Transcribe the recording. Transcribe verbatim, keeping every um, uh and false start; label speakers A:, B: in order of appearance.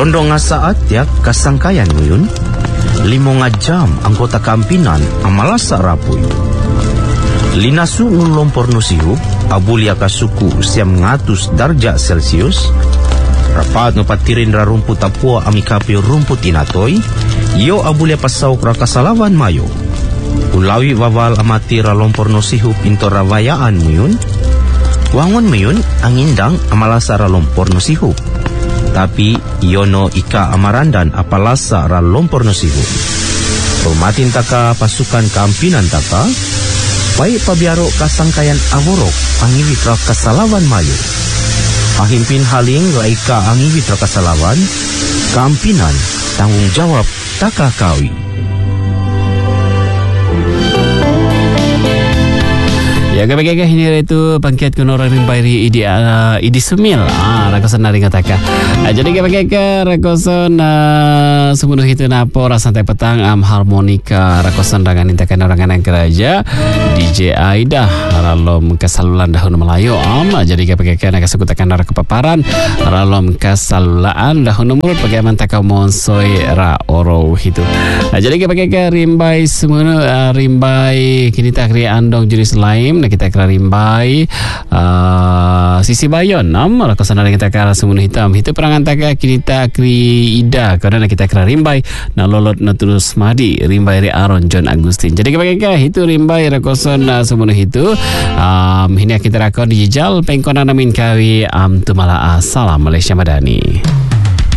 A: Rondo ngasaat ya kasangkayan nguyun. Limo ngajam anggota kampinan amalasa rapuy. Linasu nulompor nusihup abulia kasuku siam ngatus darja Celsius. Rapat ngepatirin rarumput tapua amikapi rumput inatoy. Yo abulia pasauk rakasalawan mayo. Ulawi wawal amati ralompor nusihup into ravayaan muyun. Wangon muyun angindang amalasa ralompor nusihup. Tapi yono ika amarandan apalasa ralompor nusihup. Rumatin taka pasukan kampinan taka. Baik pabiaro kasangkayan aworok angiwit rakasalawan mayo. Ahimpin haling laika angiwit rakasalawan. Kampinan tanggung jawab taka kawi.
B: Ya gagah-gagah ini itu pangkiat kuno rimbai idi uh, idi sumil ah rakosan naring kataka. Uh, jadi gagah-gagah rakosan uh, sebunuh itu napo santai petang am harmonika rakosan rangan intakan orangan yang keraja D J Aida ralom kesalulan dahun Melayu am. Jadi gagah-gagah nak kesukutakan nara kepaparan ralom kesalulan dahun mulut bagaimana taka monsoi ra oro itu. Uh, jadi gagah-gagah rimbai semuanya uh, rimbai kini tak kri andong jenis lain. Kita kira rimbai uh, sisi bayon nam rakosan ada kita kira semuanya hitam itu perangan taka kita kri ida kerana kita kira rimbai na lolot na terus madi rimbai ri Aaron John Agustin. Jadi kira itu rimbai rakosan uh, semuanya itu um, ini kita rakon dijal pengkona namin kawi am um, tumala salam Malaysia Madani.